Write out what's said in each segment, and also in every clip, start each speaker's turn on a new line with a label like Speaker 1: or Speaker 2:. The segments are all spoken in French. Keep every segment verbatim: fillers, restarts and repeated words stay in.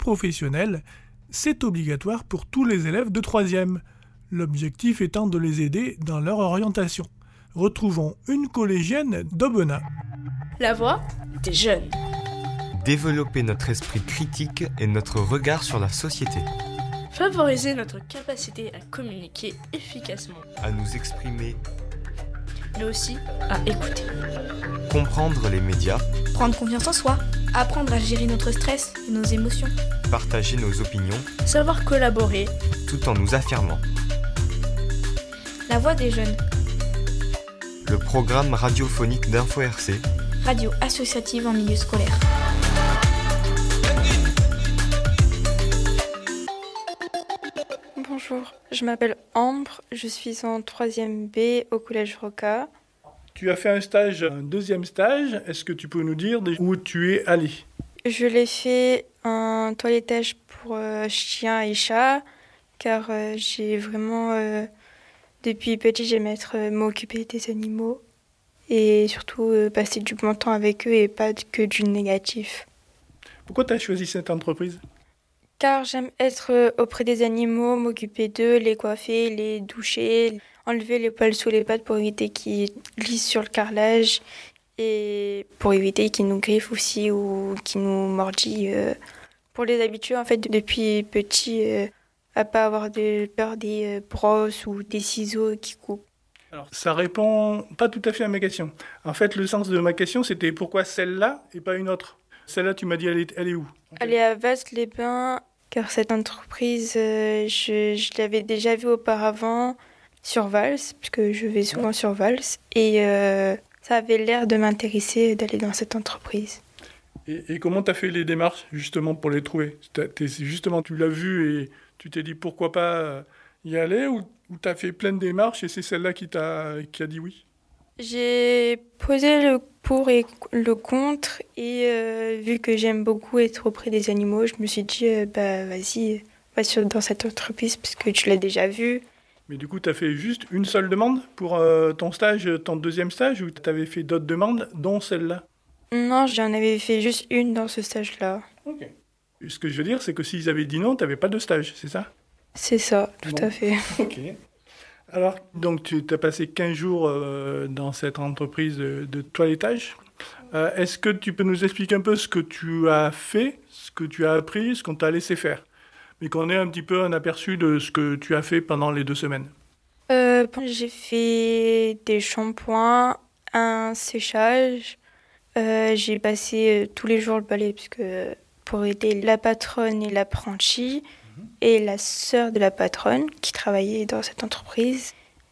Speaker 1: professionnelle, c'est obligatoire pour tous les élèves de troisième. L'objectif étant de les aider dans leur orientation. Retrouvons une collégienne d'Aubenas.
Speaker 2: La voix des jeunes.
Speaker 3: Développer notre esprit critique et notre regard sur la société.
Speaker 2: Favoriser notre capacité à communiquer efficacement.
Speaker 3: À nous exprimer.
Speaker 2: Mais aussi à écouter.
Speaker 3: Comprendre les médias.
Speaker 4: Prendre confiance en soi. Apprendre à gérer notre stress et nos émotions.
Speaker 3: Partager nos opinions.
Speaker 2: Savoir collaborer.
Speaker 3: Tout en nous affirmant.
Speaker 4: La voix des jeunes.
Speaker 3: Le programme radiophonique d'Info R C.
Speaker 4: Radio associative en milieu scolaire.
Speaker 5: Bonjour, je m'appelle Ambre, je suis en troisième B au collège Roca.
Speaker 1: Tu as fait un stage, un deuxième stage. Est-ce que tu peux nous dire où tu es allé ?
Speaker 5: Je l'ai fait en toilettage pour euh, chiens et chats, car euh, j'ai vraiment, euh, depuis petit, j'aime être, euh, m'occuper des animaux et surtout euh, passer du bon temps avec eux et pas que du négatif.
Speaker 1: Pourquoi tu as choisi cette entreprise ?
Speaker 5: Car j'aime être auprès des animaux, m'occuper d'eux, les coiffer, les doucher, enlever les poils sous les pattes pour éviter qu'ils glissent sur le carrelage et pour éviter qu'ils nous griffent aussi ou qu'ils nous mordillent. Pour les habituer en fait depuis petit euh, à pas avoir de peur des brosses ou des ciseaux qui coupent.
Speaker 1: Alors, ça répond pas tout à fait à ma question. En fait, le sens de ma question, c'était pourquoi celle-là et pas une autre ? Celle-là, tu m'as dit, elle est, elle est où ?
Speaker 5: Elle est à Vals-les-Bains, car cette entreprise, euh, je, je l'avais déjà vue auparavant sur Vals, puisque je vais souvent sur Vals, et euh, ça avait l'air de m'intéresser d'aller dans cette entreprise.
Speaker 1: Et, et comment tu as fait les démarches, justement, pour les trouver ? T'as, t'es, justement, tu l'as vu et tu t'es dit pourquoi pas y aller, ou, ou tu as fait plein de démarches et c'est celle-là qui, t'a, qui a dit oui ?
Speaker 5: J'ai posé le pour et le contre et euh, vu que j'aime beaucoup être auprès des animaux, je me suis dit euh, bah vas-y, va sur, dans cette entreprise parce que tu l'as déjà vu.
Speaker 1: Mais du coup, tu as fait juste une seule demande pour euh, ton stage, ton deuxième stage, ou tu avais fait d'autres demandes, dont celle-là ?
Speaker 5: Non, j'en avais fait juste une dans ce stage-là.
Speaker 1: Ok. Ce que je veux dire, c'est que s'ils avaient dit non, tu n'avais pas de stage, c'est ça ?
Speaker 5: C'est ça, tout bon. À fait.
Speaker 1: Ok. Alors, donc tu as passé quinze jours euh, dans cette entreprise de, de toilettage. Euh, est-ce que tu peux nous expliquer un peu ce que tu as fait, ce que tu as appris, ce qu'on t'a laissé faire ? Mais qu'on ait un petit peu un aperçu de ce que tu as fait pendant les deux semaines.
Speaker 5: Euh, j'ai fait des shampoings, un séchage. Euh, j'ai passé euh, tous les jours le balai puisque, pour aider la patronne et l'apprentie. Et la sœur de la patronne qui travaillait dans cette entreprise.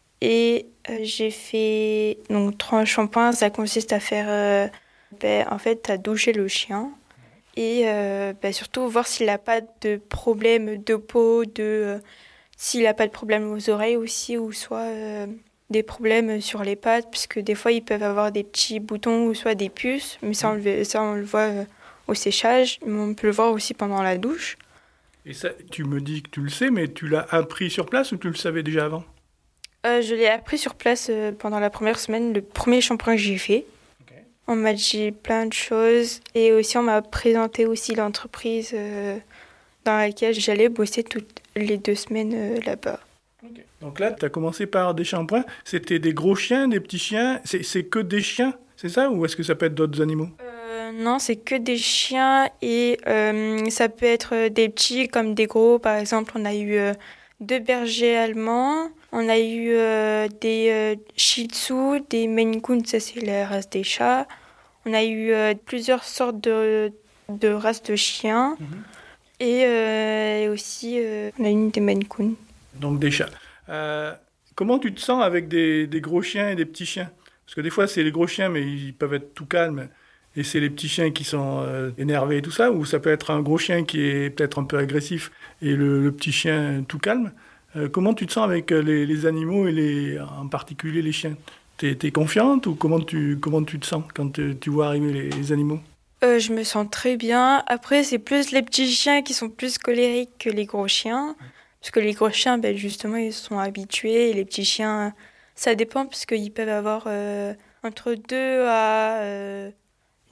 Speaker 5: Et euh, j'ai fait donc trois shampoings. Ça consiste à faire, euh, ben, en fait, à doucher le chien et euh, ben, surtout voir s'il n'a pas de problème de peau, de euh, s'il n'a pas de problème aux oreilles aussi, ou soit euh, des problèmes sur les pattes, puisque des fois ils peuvent avoir des petits boutons ou soit des puces. Mais ça, on le, ça, on le voit euh, au séchage. Mais on peut le voir aussi pendant la douche.
Speaker 1: Et ça, tu me dis que tu le sais, mais tu l'as appris sur place ou tu le savais déjà avant ?
Speaker 5: euh, Je l'ai appris sur place euh, pendant la première semaine, le premier shampoing que j'ai fait. Okay. On m'a dit plein de choses et aussi on m'a présenté aussi l'entreprise euh, dans laquelle j'allais bosser toutes les deux semaines euh, là-bas.
Speaker 1: Okay. Donc là, tu as commencé par des shampoings. C'était des gros chiens, des petits chiens. C'est, c'est que des chiens, c'est ça ? Ou est-ce que ça peut être d'autres animaux ?
Speaker 5: euh, Non, c'est que des chiens et euh, ça peut être des petits comme des gros. Par exemple, on a eu euh, deux bergers allemands, on a eu euh, des euh, shih tzu, des Maine Coon, ça c'est la race des chats. On a eu euh, plusieurs sortes de, de races de chiens mm-hmm. et, euh, et aussi euh, on a une des Maine Coon.
Speaker 1: Donc des chats. Euh, comment tu te sens avec des, des gros chiens et des petits chiens ? Parce que des fois c'est les gros chiens mais ils peuvent être tout calmes. Et c'est les petits chiens qui sont euh, énervés et tout ça, ou ça peut être un gros chien qui est peut-être un peu agressif et le, le petit chien tout calme. Euh, comment tu te sens avec les, les animaux et les, en particulier les chiens ? T'es, t'es confiante ou comment tu, comment tu te sens quand te, tu vois arriver les, les animaux ?
Speaker 5: euh, Je me sens très bien. Après, c'est plus les petits chiens qui sont plus colériques que les gros chiens. Parce que les gros chiens, ben, justement, ils sont habitués. Et les petits chiens, ça dépend parce qu'ils peuvent avoir euh, entre deux à... Euh,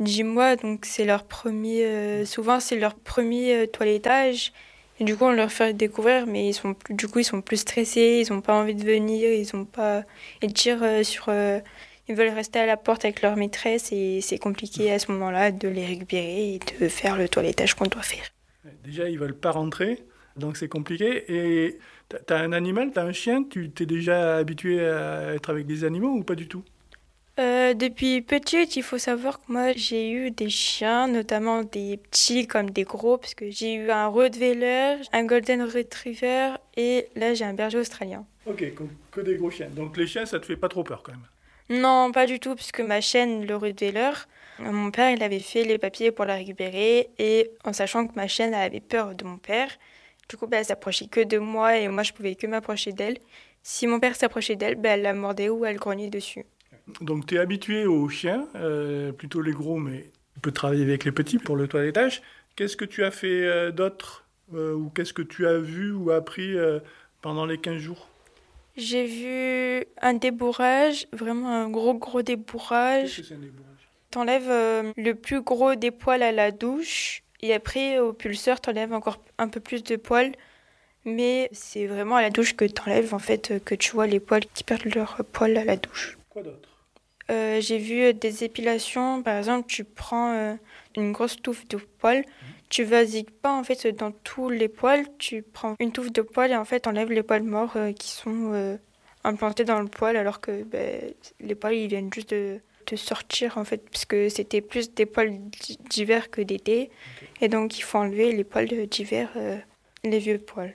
Speaker 5: dix mois, donc c'est leur premier, euh, souvent c'est leur premier euh, toilettage. Et du coup, on leur fait découvrir, mais ils sont plus, du coup, ils sont plus stressés, ils n'ont pas envie de venir, ils ont pas, ils tirent euh, sur, euh, ils veulent rester à la porte avec leur maîtresse et c'est compliqué à ce moment-là de les récupérer et de faire le toilettage qu'on doit faire.
Speaker 1: Déjà, ils veulent pas rentrer, donc c'est compliqué. Et t'as un animal, t'as un chien, tu t'es déjà habitué à être avec des animaux ou pas du tout?
Speaker 5: Euh, depuis petite, il faut savoir que moi j'ai eu des chiens, notamment des petits comme des gros, parce que j'ai eu un Rottweiler, un Golden Retriever et là j'ai un berger australien.
Speaker 1: Ok, que, que des gros chiens. Donc les chiens, ça te fait pas trop peur quand même?
Speaker 5: Non, pas du tout, puisque ma chienne, le Rottweiler, mon père il avait fait les papiers pour la récupérer et en sachant que ma chienne elle avait peur de mon père, du coup bah, elle s'approchait que de moi et moi je pouvais que m'approcher d'elle. Si mon père s'approchait d'elle, bah, elle la mordait ou elle grognait dessus.
Speaker 1: Donc tu es habitué aux chiens, euh, plutôt les gros, mais tu peux travailler avec les petits pour le toilettage. Qu'est-ce que tu as fait euh, d'autre euh, ou qu'est-ce que tu as vu ou appris euh, pendant les quinze jours?
Speaker 5: J'ai vu un débourrage, vraiment un gros gros débourrage.
Speaker 1: Qu'est-ce que c'est un débourrage?
Speaker 5: T'enlèves euh, le plus gros des poils à la douche et après au pulseur t'enlèves encore un peu plus de poils. Mais c'est vraiment à la douche que t'enlèves en fait, euh, que tu vois les poils qui perdent leur poils à la douche.
Speaker 1: Quoi d'autre?
Speaker 5: Euh, j'ai vu des épilations, par exemple, tu prends euh, une grosse touffe de poils, tu vasigues pas en fait dans tous les poils, tu prends une touffe de poils et en fait enlèves les poils morts euh, qui sont euh, implantés dans le poil alors que ben, les poils ils viennent juste de, de sortir en fait parce que c'était plus des poils d'hiver que d'été et donc il faut enlever les poils d'hiver, euh, les vieux poils.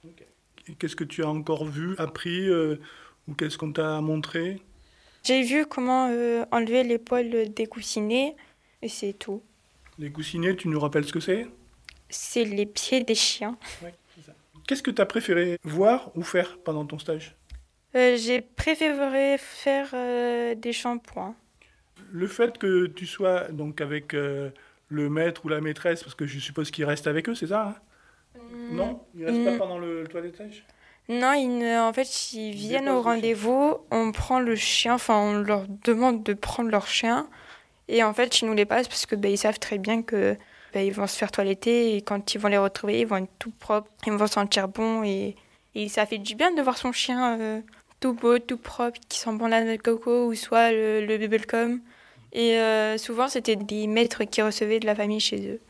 Speaker 1: Et qu'est-ce que tu as encore vu, appris euh, ou qu'est-ce qu'on t'a montré?
Speaker 5: J'ai vu comment euh, enlever les poils des coussinets et c'est tout.
Speaker 1: Les coussinets, tu nous rappelles ce que c'est?
Speaker 5: C'est les pieds des chiens.
Speaker 1: Oui, c'est ça. Qu'est-ce que tu as préféré voir ou faire pendant ton stage?
Speaker 5: Euh, j'ai préféré faire euh, des shampoings.
Speaker 1: Le fait que tu sois donc avec euh, le maître ou la maîtresse, parce que je suppose qu'ils restent avec eux, c'est ça hein?
Speaker 5: Mmh.
Speaker 1: Non? Ils restent
Speaker 5: Mmh.
Speaker 1: pas pendant le, le toilettage?
Speaker 5: Non, ils ne- en fait, ils
Speaker 1: Ils
Speaker 5: viennent
Speaker 1: déposent
Speaker 5: au
Speaker 1: le chien.
Speaker 5: rendez-vous, on prend le chien, enfin, on leur demande de prendre leur chien. Et en fait, ils nous les passent parce que ben, ils savent très bien que ben, ils vont se faire toiletter et quand ils vont les retrouver, ils vont être tout propres, ils vont sentir bon et, et ça fait du bien de voir son chien euh, tout beau, tout propre, qui sent bon la noix de coco ou soit le, le bubblegum. Et euh, souvent, c'était des maîtres qui recevaient de la famille chez eux.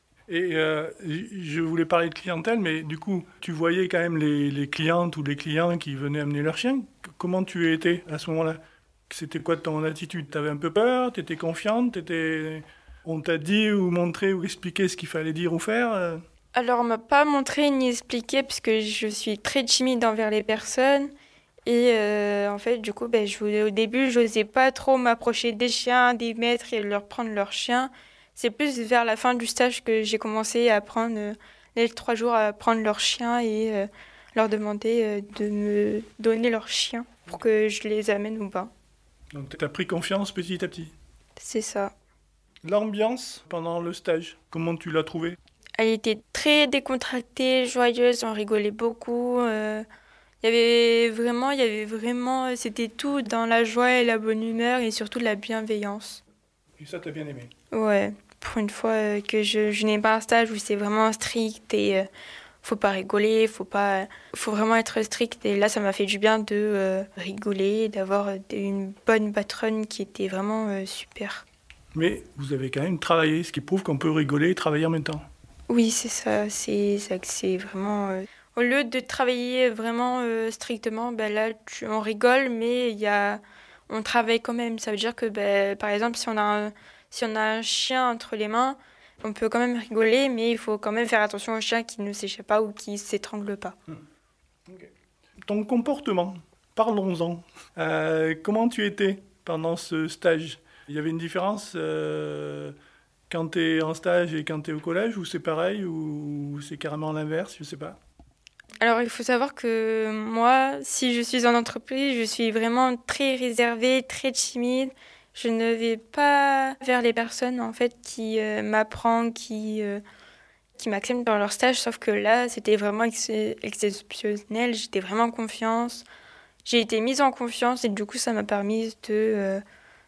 Speaker 1: Et euh, je voulais parler de clientèle, mais du coup, tu voyais quand même les, les clientes ou les clients qui venaient amener leur chien. Comment tu étais à ce moment-là? C'était quoi ton attitude? T'avais un peu peur? T'étais confiante? T'étais... On t'a dit ou montré ou expliqué ce qu'il fallait dire ou faire?
Speaker 5: Alors, on m'a pas montré ni expliqué parce que je suis très timide envers les personnes. Et euh, en fait, du coup, ben, je, au début, je n'osais pas trop m'approcher des chiens, des maîtres et leur prendre leur chien. C'est plus vers la fin du stage que j'ai commencé à prendre, euh, les trois jours, à prendre leur chien et euh, leur demander euh, de me donner leur chien pour que je les amène ou pas.
Speaker 1: Donc tu as pris confiance petit à petit.
Speaker 5: C'est ça.
Speaker 1: L'ambiance pendant le stage, comment tu l'as trouvée?
Speaker 5: Elle était très décontractée, joyeuse, on rigolait beaucoup. Euh, il y avait vraiment, il y avait vraiment, c'était tout dans la joie et la bonne humeur et surtout la bienveillance.
Speaker 1: Et ça, t'as bien aimé?
Speaker 5: Ouais, pour une fois euh, que je, je n'ai pas un stage où c'est vraiment strict et euh, faut pas rigoler, faut pas, faut vraiment être strict. Et là, ça m'a fait du bien de euh, rigoler, d'avoir euh, une bonne patronne qui était vraiment euh, super.
Speaker 1: Mais vous avez quand même travaillé, ce qui prouve qu'on peut rigoler et travailler en même temps.
Speaker 5: Oui, c'est ça. C'est, ça, c'est vraiment. Euh, au lieu de travailler vraiment euh, strictement, ben là, tu, on rigole, mais il y a, on travaille quand même. Ça veut dire que, ben, par exemple, si on a un, si on a un chien entre les mains, on peut quand même rigoler, mais il faut quand même faire attention au chien qui ne s'échappe pas ou qui ne s'étrangle pas.
Speaker 1: Hum. Okay. Ton comportement, parlons-en. Euh, comment tu étais pendant ce stage? Il y avait une différence euh, quand tu es en stage et quand tu es au collège, ou c'est pareil, ou c'est carrément l'inverse, je sais pas.
Speaker 5: Alors, il faut savoir que moi, si je suis en entreprise, je suis vraiment très réservée, très timide. Je ne vais pas vers les personnes en fait qui euh, m'apprennent, qui, euh, qui m'acceptent dans leur stage, sauf que là, c'était vraiment ex- exceptionnel. J'étais vraiment en confiance. J'ai été mise en confiance et du coup, ça m'a permis de, euh,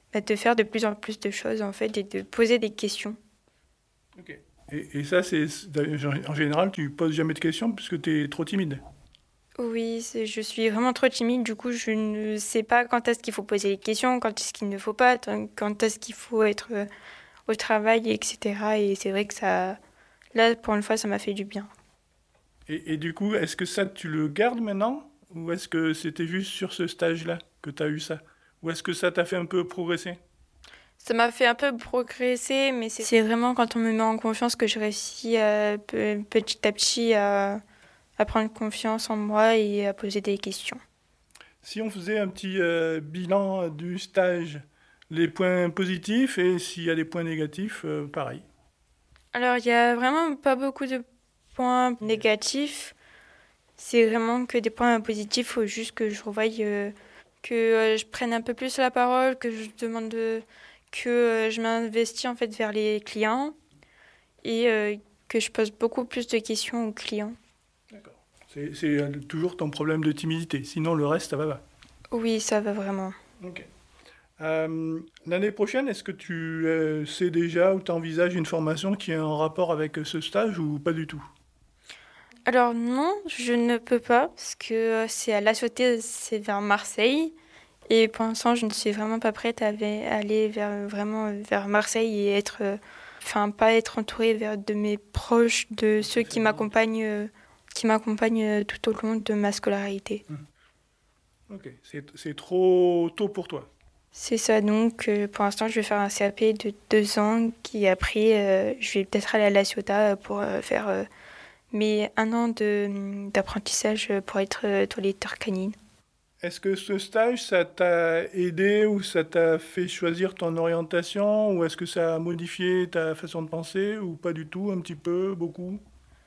Speaker 5: bah, de faire de plus en plus de choses en fait et de poser des questions.
Speaker 1: Ok. Et, et ça, c'est, en général, tu poses jamais de questions puisque tu es trop timide.
Speaker 5: Oui, c'est, je suis vraiment trop timide, du coup je ne sais pas quand est-ce qu'il faut poser les questions, quand est-ce qu'il ne faut pas, quand est-ce qu'il faut être euh, au travail, et cetera. Et c'est vrai que ça, là pour une fois, ça m'a fait du bien.
Speaker 1: Et, et du coup, est-ce que ça, tu le gardes maintenant? Ou est-ce que c'était juste sur ce stage-là que tu as eu ça? Ou est-ce que ça t'a fait un peu progresser?
Speaker 5: Ça m'a fait un peu progresser, mais c'est, c'est vraiment quand on me met en confiance que je réussis à, pe- petit à petit à, à prendre confiance en moi et à poser des questions.
Speaker 1: Si on faisait un petit euh, bilan du stage, les points positifs et s'il y a des points négatifs, euh, pareil.
Speaker 5: Alors, il n'y a vraiment pas beaucoup de points négatifs. C'est vraiment que des points positifs. Il faut juste que je revoie, euh, que euh, je prenne un peu plus la parole, que je demande, de, que euh, je m'investis en fait vers les clients et euh, que je pose beaucoup plus de questions aux clients.
Speaker 1: D'accord. C'est, c'est toujours ton problème de timidité. Sinon, le reste, ça va pas.
Speaker 5: Oui, ça va vraiment.
Speaker 1: Ok. Euh, l'année prochaine, est-ce que tu euh, sais déjà ou tu envisages une formation qui est en rapport avec ce stage ou pas du tout?
Speaker 5: Alors non, je ne peux pas parce que c'est à La Ciotat, c'est vers Marseille. Et pour l'instant, je ne suis vraiment pas prête à aller vers, vraiment vers Marseille et être, euh, enfin, pas être entourée vers de mes proches, de ceux qui m'accompagnent, euh, qui m'accompagnent tout au long de ma scolarité.
Speaker 1: Ok, c'est, c'est trop tôt pour toi.
Speaker 5: C'est ça, donc euh, pour l'instant, je vais faire un C A P de deux ans, qui après, euh, je vais peut-être aller à La Ciotat pour euh, faire euh, mes un an de, d'apprentissage pour être euh, toiletteur canine.
Speaker 1: Est-ce que ce stage, ça t'a aidé ou ça t'a fait choisir ton orientation ou est-ce que ça a modifié ta façon de penser ou pas du tout, un petit peu, beaucoup?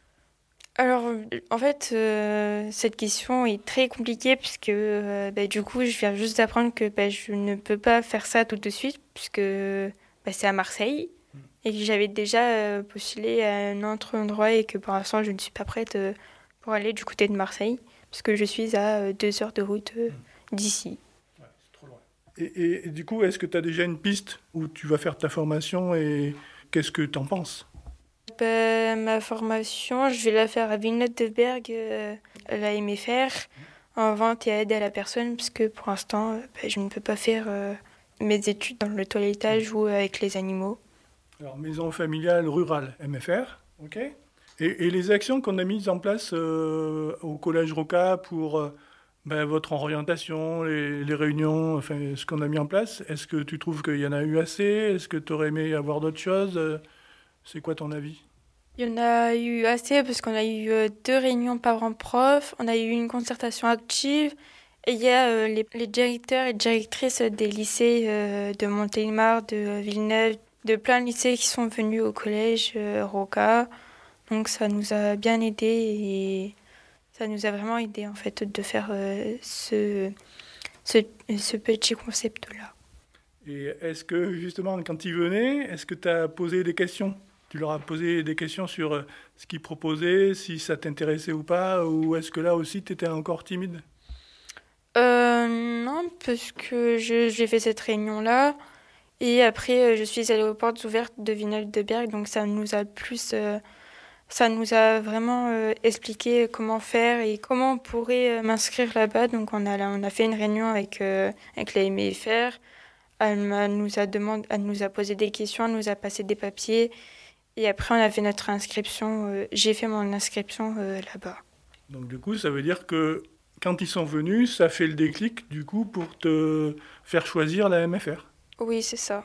Speaker 5: Alors, en fait, euh, cette question est très compliquée puisque euh, bah, du coup, je viens juste d'apprendre que bah, je ne peux pas faire ça tout de suite puisque bah, c'est à Marseille et que j'avais déjà euh, postulé à un autre endroit et que pour l'instant, je ne suis pas prête euh, pour aller du côté de Marseille puisque je suis à euh, deux heures de route euh, d'ici.
Speaker 1: Ouais, c'est trop loin. Et, et, et du coup, est-ce que tu as déjà une piste où tu vas faire ta formation et qu'est-ce que tu en penses?
Speaker 5: Bah, ma formation, je vais la faire à Villeneuve-de-Berg, euh, à la M F R, en vente et aide à la personne, parce que pour l'instant, bah, je ne peux pas faire euh, mes études dans le toilettage ou avec les animaux.
Speaker 1: Alors, maison familiale rurale, M F R, ok. Et, et les actions qu'on a mises en place euh, au Collège Roca pour euh, ben, votre orientation, les, les réunions, enfin, ce qu'on a mis en place, est-ce que tu trouves qu'il y en a eu assez? Est-ce que tu aurais aimé avoir d'autres choses? C'est quoi ton avis?
Speaker 5: Il y en a eu assez parce qu'on a eu euh, deux réunions parents-prof, on a eu une concertation active et il y a euh, les, les directeurs et directrices des lycées euh, de Montélimar, de Villeneuve, de plein de lycées qui sont venus au collège euh, Roca. Donc ça nous a bien aidé et ça nous a vraiment aidé en fait de faire euh, ce, ce, ce petit concept-là.
Speaker 1: Et est-ce que justement quand ils venaient, est-ce que tu as posé des questions? Tu leur as posé des questions sur euh, ce qu'ils proposaient, si ça t'intéressait ou pas, ou est-ce que là aussi tu étais encore timide?
Speaker 5: Euh, non, parce que je- j'ai fait cette réunion-là. Et après, euh, je suis allée aux portes ouvertes de Villeneuve-de-Berg. Donc, ça nous a plus. euh, ça nous a vraiment euh, expliqué comment faire et comment on pourrait euh, m'inscrire là-bas. Donc, on a, on a fait une réunion avec, euh, avec la M F R. Elle, m'a- nous a demandé, elle nous a posé des questions, elle nous a passé des papiers. Et après, on a fait notre inscription. euh, j'ai fait mon inscription euh, là-bas.
Speaker 1: Donc du coup, ça veut dire que quand ils sont venus, ça fait le déclic du coup pour te faire choisir la M F R.
Speaker 5: Oui, c'est ça.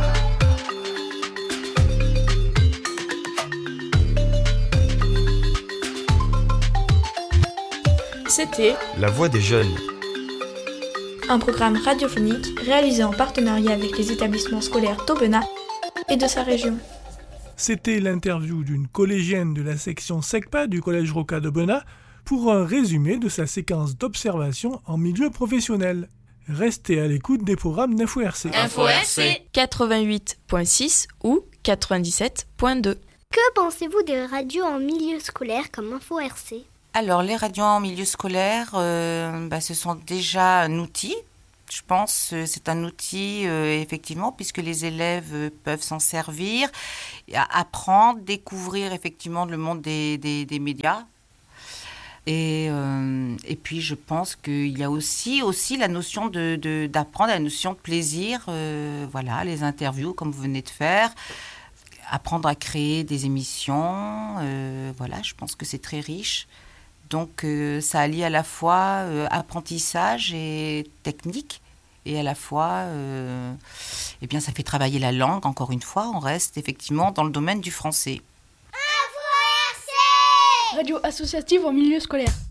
Speaker 2: C'était
Speaker 3: La voix des jeunes.
Speaker 4: Un programme radiophonique réalisé en partenariat avec les établissements scolaires d'Aubenas et de sa région.
Speaker 1: C'était l'interview d'une collégienne de la section SECPA du Collège Roca d'Aubenas pour un résumé de sa séquence d'observation en milieu professionnel. Restez à l'écoute des programmes d'Info R C.
Speaker 2: Info R C
Speaker 6: quatre-vingt-huit point six ou quatre-vingt-dix-sept point deux.
Speaker 7: Que pensez-vous des radios en milieu scolaire comme Info R C ?
Speaker 8: Alors, les radios en milieu scolaire, euh, bah, ce sont déjà un outil Je pense que c'est un outil, euh, effectivement, puisque les élèves euh, peuvent s'en servir, apprendre, découvrir effectivement le monde des, des, des médias. Et, euh, et puis, je pense qu'il y a aussi, aussi la notion de, de, d'apprendre, la notion de plaisir, euh, voilà, les interviews, comme vous venez de faire, apprendre à créer des émissions, euh, voilà, je pense que c'est très riche. Donc, euh, ça allie à la fois euh, apprentissage et technique, et à la fois, euh, eh bien, ça fait travailler la langue, encore une fois, on reste effectivement dans le domaine du français.
Speaker 9: Radio associative en milieu scolaire.